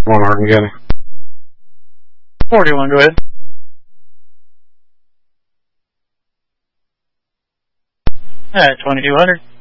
Come on, Martin, get it. 41, go ahead. At 2200.